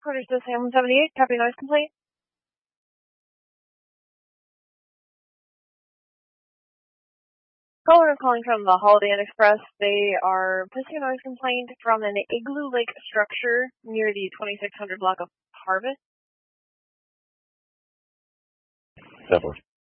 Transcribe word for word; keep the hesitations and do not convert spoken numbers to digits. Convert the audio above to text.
Quarter to Sam seventy-eight, copy noise complaint. Caller calling from the Holiday Inn Express. They are posting a noise complaint from an Igloo Lake structure near the twenty-six hundred block of Harvest. Definitely.